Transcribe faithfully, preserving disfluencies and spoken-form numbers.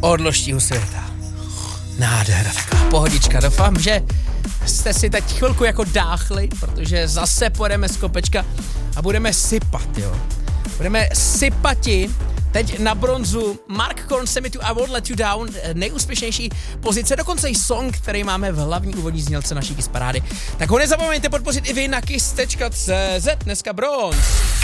odložtího světa. Nádhera, taková pohodička. Doufám, že jste si teď chvilku jako dáchli, protože zase půjdeme z kopečka a budeme sypat, jo. Budeme sypati. Teď na bronzu Mark Korn, Semi to I Won't Let You Down, nejúspěšnější pozice, dokonce i song, který máme v hlavní úvodní znělce naší Kiss parády. Tak ho nezapomeňte podpořit i vy na kiss tečka cé zet, dneska bronz.